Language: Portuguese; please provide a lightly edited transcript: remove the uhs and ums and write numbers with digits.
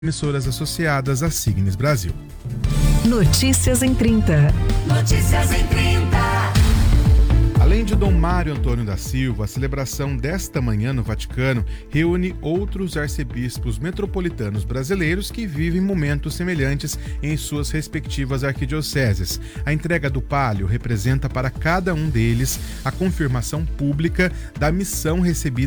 Emissoras associadas à Signes Brasil. Notícias em 30. Notícias em 30. Além de Dom Mário Antônio da Silva, a celebração desta manhã no Vaticano reúne outros arcebispos metropolitanos brasileiros que vivem momentos semelhantes em suas respectivas arquidioceses. A entrega do palio representa para cada um deles a confirmação pública da missão recebida